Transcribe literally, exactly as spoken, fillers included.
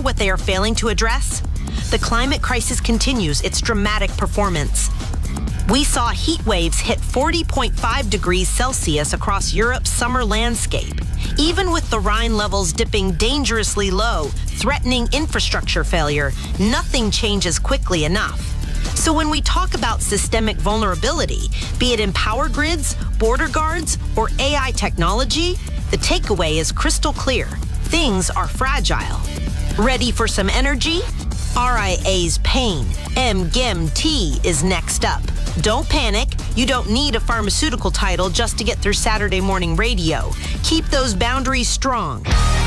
what they are failing to address? The climate crisis continues its dramatic performance. We saw heat waves hit forty point five degrees Celsius across Europe's summer landscape, even with the Rhine levels dipping dangerously low, threatening infrastructure failure. Nothing changes quickly enough. So when we talk about systemic vulnerability, be it in power grids, border guards, or A I technology, the takeaway is crystal clear. Things are fragile. Ready for some energy? R I A's Pain, M G E M T, is next up. Don't panic. You don't need a pharmaceutical title just to get through Saturday morning radio. Keep those boundaries strong.